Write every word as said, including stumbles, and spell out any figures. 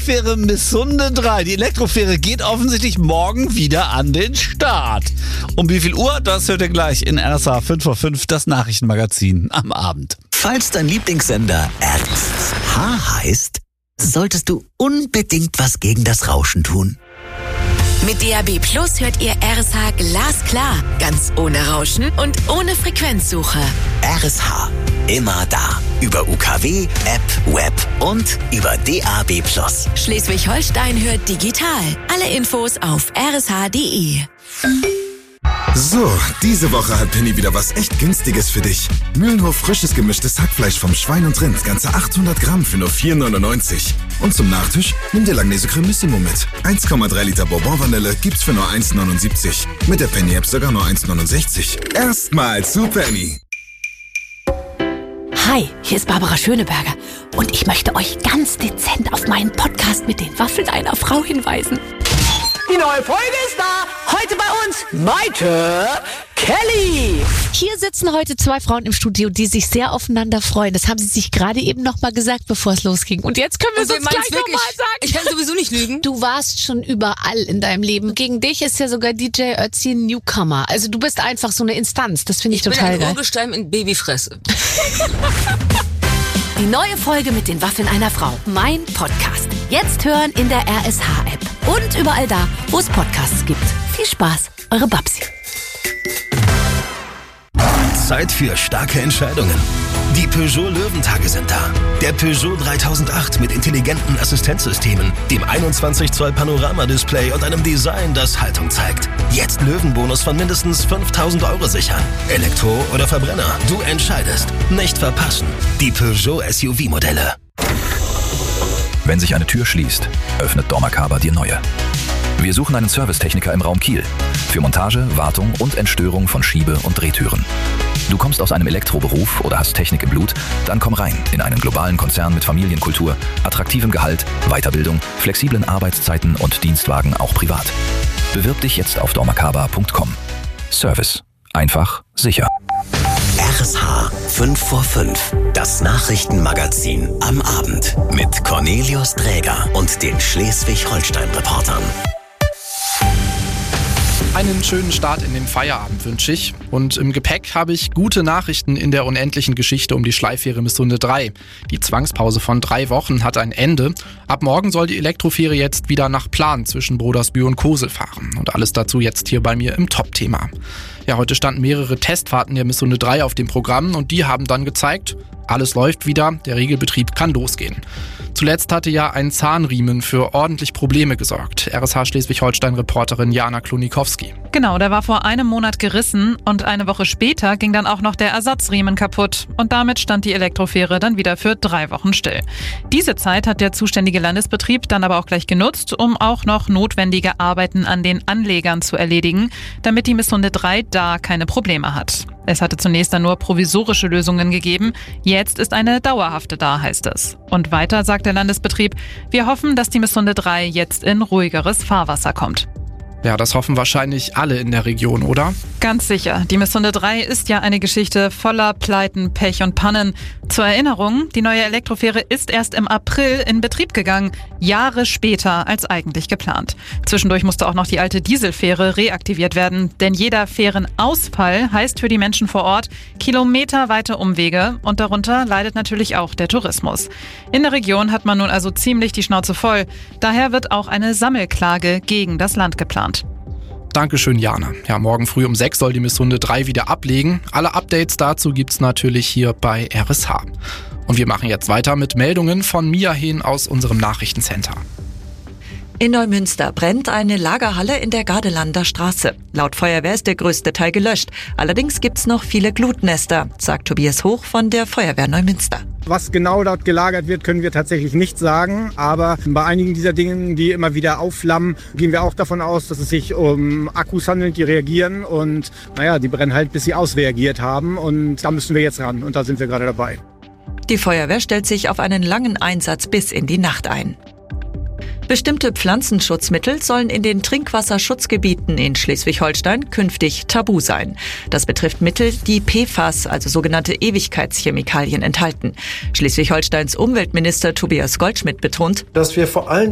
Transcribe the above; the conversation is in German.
Schleiffähre Missunde drei. Die Elektrofähre geht offensichtlich morgen wieder an den Start. Um wie viel Uhr? Das hört ihr gleich in R S H fünf vor fünf, das Nachrichtenmagazin am Abend. Falls dein Lieblingssender R S H heißt, solltest du unbedingt was gegen das Rauschen tun. Mit D A B Plus hört ihr R S H glasklar, ganz ohne Rauschen und ohne Frequenzsuche. R S H, immer da. Über U K W, App, Web und über D A B Plus. Schleswig-Holstein hört digital. Alle Infos auf r s h punkt d e. So, diese Woche hat Penny wieder was echt Günstiges für dich. Mühlenhof frisches gemischtes Hackfleisch vom Schwein und Rind, ganze achthundert Gramm für nur vier neunundneunzig. Und zum Nachtisch nimm dir Langnese Cremissimo mit. eins Komma drei Liter Bourbon-Vanille gibt's für nur eins neunundsiebzig. Mit der Penny-App sogar nur eins neunundsechzig. Erstmal zu Penny. Hi, hier ist Barbara Schöneberger und ich möchte euch ganz dezent auf meinen Podcast mit den Waffeln einer Frau hinweisen. Die neue Folge ist da. Heute bei uns Maite Kelly. Hier sitzen heute zwei Frauen im Studio, die sich sehr aufeinander freuen. Das haben sie sich gerade eben noch mal gesagt, bevor es losging. Und jetzt können wir es uns gleich nochmal sagen. Ich kann sowieso nicht lügen. Du warst schon überall in deinem Leben. Gegen dich ist ja sogar D J Ötzi ein Newcomer. Also du bist einfach so eine Instanz. Das finde ich, ich total geil. Ich bin ein Urgestein in Babyfresse. Die neue Folge mit den Waffeln einer Frau. Mein Podcast. Jetzt hören in der R S H-App. Und überall da, wo es Podcasts gibt. Viel Spaß, eure Babsi. Zeit für starke Entscheidungen. Die Peugeot Löwentage sind da. Der Peugeot dreitausendacht mit intelligenten Assistenzsystemen, dem einundzwanzig Zoll Panoramadisplay und einem Design, das Haltung zeigt. Jetzt Löwenbonus von mindestens fünftausend Euro sichern. Elektro oder Verbrenner, du entscheidest. Nicht verpassen. Die Peugeot S U V-Modelle. Wenn sich eine Tür schließt, öffnet dormakaba dir neue. Wir suchen einen Servicetechniker im Raum Kiel. Für Montage, Wartung und Entstörung von Schiebe- und Drehtüren. Du kommst aus einem Elektroberuf oder hast Technik im Blut? Dann komm rein in einen globalen Konzern mit Familienkultur, attraktivem Gehalt, Weiterbildung, flexiblen Arbeitszeiten und Dienstwagen auch privat. Bewirb dich jetzt auf dormakaba punkt com. Service. Einfach, sicher. R S H fünf vor fünf, das Nachrichtenmagazin am Abend mit Cornelius Dräger und den Schleswig-Holstein-Reportern. Einen schönen Start in den Feierabend wünsche ich. Und im Gepäck habe ich gute Nachrichten in der unendlichen Geschichte um die Schleiffähre Missunde drei. Die Zwangspause von drei Wochen hat ein Ende. Ab morgen soll die Elektrofähre jetzt wieder nach Plan zwischen Brodersbühl und Kosel fahren. Und alles dazu jetzt hier bei mir im Top-Thema. Ja, heute standen mehrere Testfahrten der Missunde drei auf dem Programm und die haben dann gezeigt, alles läuft wieder, der Regelbetrieb kann losgehen. Zuletzt hatte ja ein Zahnriemen für ordentlich Probleme gesorgt. R S H Schleswig-Holstein-Reporterin Jana Klonikowski. Genau, der war vor einem Monat gerissen und eine Woche später ging dann auch noch der Ersatzriemen kaputt. Und damit stand die Elektrofähre dann wieder für drei Wochen still. Diese Zeit hat der zuständige Landesbetrieb dann aber auch gleich genutzt, um auch noch notwendige Arbeiten an den Anlegern zu erledigen, damit die Missunde drei da keine Probleme hat. Es hatte zunächst dann nur provisorische Lösungen gegeben. Jetzt ist eine dauerhafte da, heißt es. Und weiter sagt der Landesbetrieb, wir hoffen, dass die Missunde drei jetzt in ruhigeres Fahrwasser kommt. Ja, das hoffen wahrscheinlich alle in der Region, oder? Ganz sicher. Die Missunde drei ist ja eine Geschichte voller Pleiten, Pech und Pannen. Zur Erinnerung, die neue Elektrofähre ist erst im April in Betrieb gegangen, Jahre später als eigentlich geplant. Zwischendurch musste auch noch die alte Dieselfähre reaktiviert werden, denn jeder Fährenausfall heißt für die Menschen vor Ort kilometerweite Umwege und darunter leidet natürlich auch der Tourismus. In der Region hat man nun also ziemlich die Schnauze voll. Daher wird auch eine Sammelklage gegen das Land geplant. Dankeschön, Jana. Ja, morgen früh um sechs soll die Missunde drei wieder ablegen. Alle Updates dazu gibt's natürlich hier bei R S H. Und wir machen jetzt weiter mit Meldungen von Mia Hehn aus unserem Nachrichtencenter. In Neumünster brennt eine Lagerhalle in der Gardelanda Straße. Laut Feuerwehr ist der größte Teil gelöscht. Allerdings gibt's noch viele Glutnester, sagt Tobias Hoch von der Feuerwehr Neumünster. Was genau dort gelagert wird, können wir tatsächlich nicht sagen. Aber bei einigen dieser Dinge, die immer wieder aufflammen, gehen wir auch davon aus, dass es sich um Akkus handelt, die reagieren. Und naja, die brennen halt, bis sie ausreagiert haben. Und da müssen wir jetzt ran. Und da sind wir gerade dabei. Die Feuerwehr stellt sich auf einen langen Einsatz bis in die Nacht ein. Bestimmte Pflanzenschutzmittel sollen in den Trinkwasserschutzgebieten in Schleswig-Holstein künftig tabu sein. Das betrifft Mittel, die P F A S, also sogenannte Ewigkeitschemikalien, enthalten. Schleswig-Holsteins Umweltminister Tobias Goldschmidt betont, dass wir vor allem